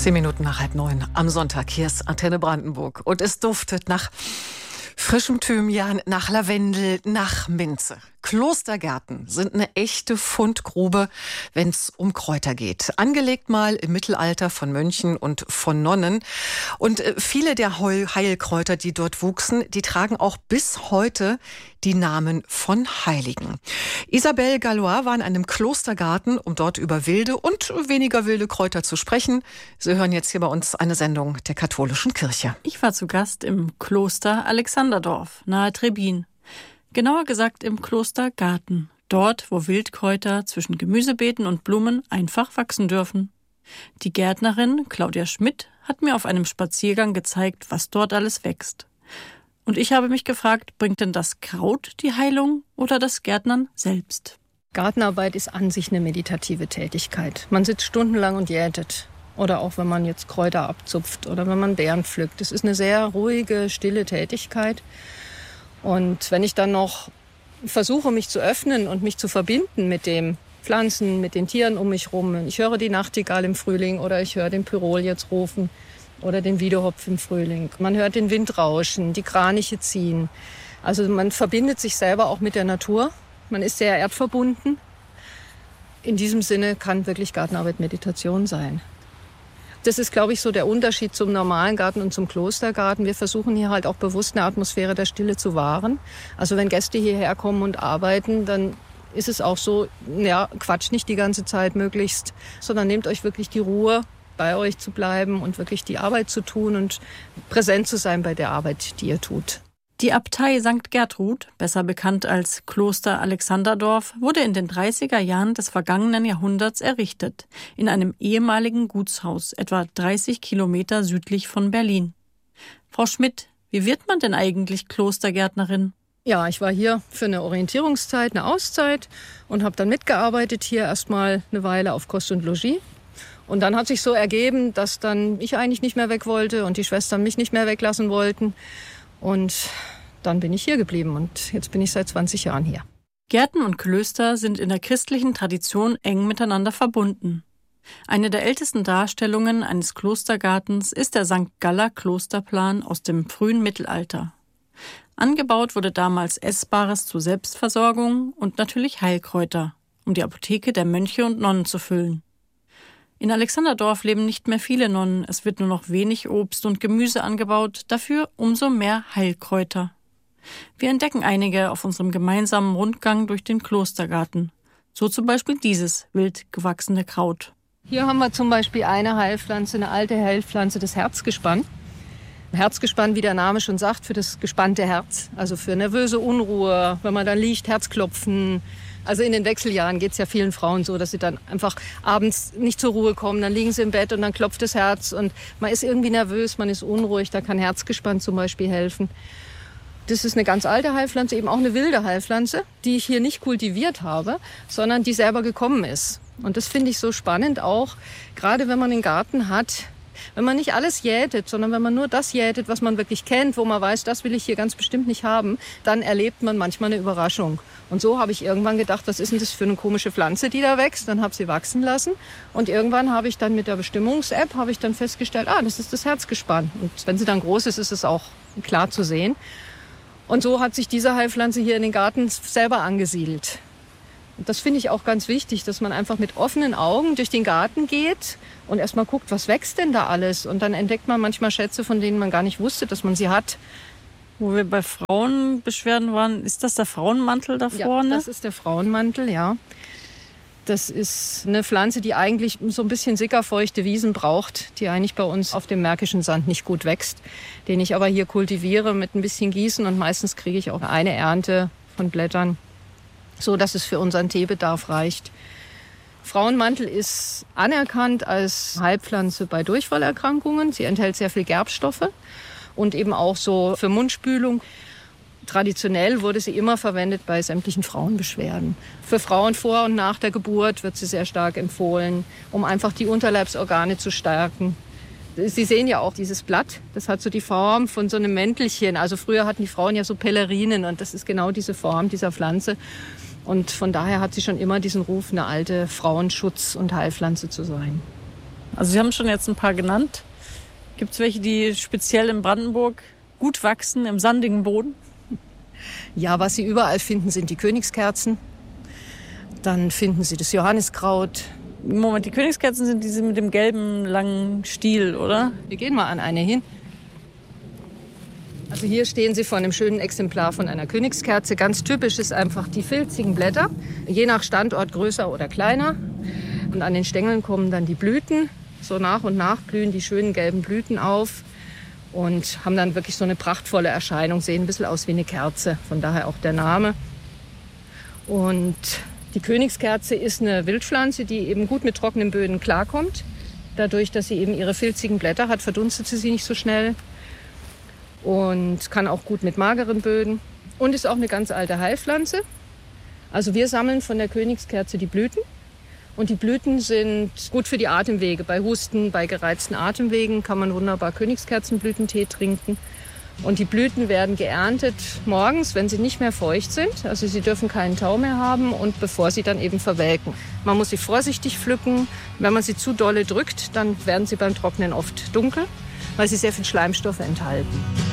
10 Minuten nach 8:30 am Sonntag. Hier ist Antenne Brandenburg. Und es duftet nach frischem Thymian, nach Lavendel, nach Minze. Klostergärten sind eine echte Fundgrube, wenn es um Kräuter geht. Angelegt mal im Mittelalter von Mönchen und von Nonnen. Und viele der Heilkräuter, die dort wuchsen, die tragen auch bis heute die Namen von Heiligen. Isabelle Gallois war in einem Klostergarten, um dort über wilde und weniger wilde Kräuter zu sprechen. Sie hören jetzt hier bei uns eine Sendung der katholischen Kirche. Ich war zu Gast im Kloster Alexanderdorf, nahe Trebin. Genauer gesagt im Klostergarten. Dort, wo Wildkräuter zwischen Gemüsebeeten und Blumen einfach wachsen dürfen. Die Gärtnerin Claudia Schmidt hat mir auf einem Spaziergang gezeigt, was dort alles wächst. Und ich habe mich gefragt, bringt denn das Kraut die Heilung oder das Gärtnern selbst? Gartenarbeit ist an sich eine meditative Tätigkeit. Man sitzt stundenlang und jätet. Oder auch wenn man jetzt Kräuter abzupft oder wenn man Beeren pflückt. Es ist eine sehr ruhige, stille Tätigkeit. Und wenn ich dann noch versuche, mich zu öffnen und mich zu verbinden mit den Pflanzen, mit den Tieren um mich rum. Ich höre die Nachtigall im Frühling oder ich höre den Pyrol jetzt rufen oder den Wiedehopf im Frühling. Man hört den Wind rauschen, die Kraniche ziehen. Also man verbindet sich selber auch mit der Natur. Man ist sehr erdverbunden. In diesem Sinne kann wirklich Gartenarbeit Meditation sein. Das ist, glaube ich, so der Unterschied zum normalen Garten und zum Klostergarten. Wir versuchen hier halt auch bewusst eine Atmosphäre der Stille zu wahren. Also wenn Gäste hierher kommen und arbeiten, dann ist es auch so, ja, quatscht nicht die ganze Zeit möglichst, sondern nehmt euch wirklich die Ruhe, bei euch zu bleiben und wirklich die Arbeit zu tun und präsent zu sein bei der Arbeit, die ihr tut. Die Abtei St. Gertrud, besser bekannt als Kloster Alexanderdorf, wurde in den 30er Jahren des vergangenen Jahrhunderts errichtet, in einem ehemaligen Gutshaus, etwa 30 Kilometer südlich von Berlin. Frau Schmidt, wie wird man denn eigentlich Klostergärtnerin? Ja, ich war hier für eine Orientierungszeit, eine Auszeit und habe dann mitgearbeitet hier erstmal eine Weile auf Kost und Logis. Und dann hat sich so ergeben, dass dann ich eigentlich nicht mehr weg wollte und die Schwestern mich nicht mehr weglassen wollten. Und dann bin ich hier geblieben und jetzt bin ich seit 20 Jahren hier. Gärten und Klöster sind in der christlichen Tradition eng miteinander verbunden. Eine der ältesten Darstellungen eines Klostergartens ist der St. Galler Klosterplan aus dem frühen Mittelalter. Angebaut wurde damals Essbares zur Selbstversorgung und natürlich Heilkräuter, um die Apotheke der Mönche und Nonnen zu füllen. In Alexanderdorf leben nicht mehr viele Nonnen, es wird nur noch wenig Obst und Gemüse angebaut, dafür umso mehr Heilkräuter. Wir entdecken einige auf unserem gemeinsamen Rundgang durch den Klostergarten. So zum Beispiel dieses wild gewachsene Kraut. Hier haben wir zum Beispiel eine Heilpflanze, eine alte Heilpflanze, das Herzgespann. Herzgespann, wie der Name schon sagt, für das gespannte Herz, also für nervöse Unruhe, wenn man da liegt, Herzklopfen. Also in den Wechseljahren geht es ja vielen Frauen so, dass sie dann einfach abends nicht zur Ruhe kommen. Dann liegen sie im Bett und dann klopft das Herz und man ist irgendwie nervös, man ist unruhig. Da kann Herzgespann zum Beispiel helfen. Das ist eine ganz alte Heilpflanze, eben auch eine wilde Heilpflanze, die ich hier nicht kultiviert habe, sondern die selber gekommen ist. Und das finde ich so spannend auch, gerade wenn man einen Garten hat. Wenn man nicht alles jätet, sondern wenn man nur das jätet, was man wirklich kennt, wo man weiß, das will ich hier ganz bestimmt nicht haben, dann erlebt man manchmal eine Überraschung. Und so habe ich irgendwann gedacht, was ist denn das für eine komische Pflanze, die da wächst? Dann habe ich sie wachsen lassen. Und irgendwann habe ich dann mit der Bestimmungs-App festgestellt, das ist das Herzgespann. Und wenn sie dann groß ist, ist es auch klar zu sehen. Und so hat sich diese Heilpflanze hier in den Garten selber angesiedelt. Und das finde ich auch ganz wichtig, dass man einfach mit offenen Augen durch den Garten geht und erstmal guckt, was wächst denn da alles? Und dann entdeckt man manchmal Schätze, von denen man gar nicht wusste, dass man sie hat. Wo wir bei Frauenbeschwerden waren, ist das der Frauenmantel da vorne? Ja, das ist der Frauenmantel, ja. Das ist eine Pflanze, die eigentlich so ein bisschen sickerfeuchte Wiesen braucht, die eigentlich bei uns auf dem Märkischen Sand nicht gut wächst, den ich aber hier kultiviere mit ein bisschen Gießen und meistens kriege ich auch eine Ernte von Blättern, so dass es für unseren Teebedarf reicht. Frauenmantel ist anerkannt als Heilpflanze bei Durchfallerkrankungen. Sie enthält sehr viel Gerbstoffe und eben auch so für Mundspülung. Traditionell wurde sie immer verwendet bei sämtlichen Frauenbeschwerden. Für Frauen vor und nach der Geburt wird sie sehr stark empfohlen, um einfach die Unterleibsorgane zu stärken. Sie sehen ja auch dieses Blatt, das hat so die Form von so einem Mäntelchen. Also früher hatten die Frauen ja so Pellerinen und das ist genau diese Form dieser Pflanze. Und von daher hat sie schon immer diesen Ruf, eine alte Frauenschutz- und Heilpflanze zu sein. Also Sie haben schon jetzt ein paar genannt. Gibt es welche, die speziell in Brandenburg gut wachsen, im sandigen Boden? Ja, was Sie überall finden, sind die Königskerzen. Dann finden Sie das Johanniskraut. Moment, die Königskerzen sind diese mit dem gelben langen Stiel, oder? Wir gehen mal an eine hin. Also hier stehen Sie vor einem schönen Exemplar von einer Königskerze. Ganz typisch ist einfach die filzigen Blätter, je nach Standort größer oder kleiner. Und an den Stängeln kommen dann die Blüten. So nach und nach blühen die schönen gelben Blüten auf und haben dann wirklich so eine prachtvolle Erscheinung, sehen ein bisschen aus wie eine Kerze, von daher auch der Name. Und die Königskerze ist eine Wildpflanze, die eben gut mit trockenen Böden klarkommt. Dadurch, dass sie eben ihre filzigen Blätter hat, verdunstet sie nicht so schnell. Und kann auch gut mit mageren Böden. Und ist auch eine ganz alte Heilpflanze. Also wir sammeln von der Königskerze die Blüten. Und die Blüten sind gut für die Atemwege. Bei Husten, bei gereizten Atemwegen kann man wunderbar Königskerzenblütentee trinken. Und die Blüten werden geerntet morgens, wenn sie nicht mehr feucht sind. Also sie dürfen keinen Tau mehr haben und bevor sie dann eben verwelken. Man muss sie vorsichtig pflücken. Wenn man sie zu dolle drückt, dann werden sie beim Trocknen oft dunkel, weil sie sehr viel Schleimstoffe enthalten.